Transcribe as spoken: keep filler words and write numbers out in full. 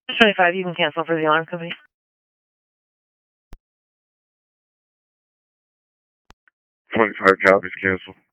twenty-five, you can cancel for the alarm company. twenty-five copies, cancel.